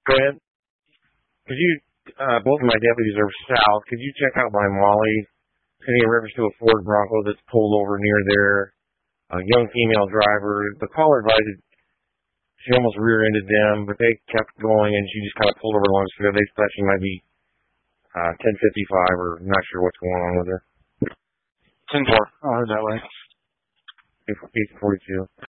Grant, could you, both of my deputies are south. Could you check out my Molly? Sending a reference to a Ford Bronco that's pulled over near there. A young female driver. The caller advised she almost rear-ended them, but they kept going, and she just kind of pulled over along the street. They thought she might be 1055, or not sure what's going on with her. 10-4. I'll head that way. 842.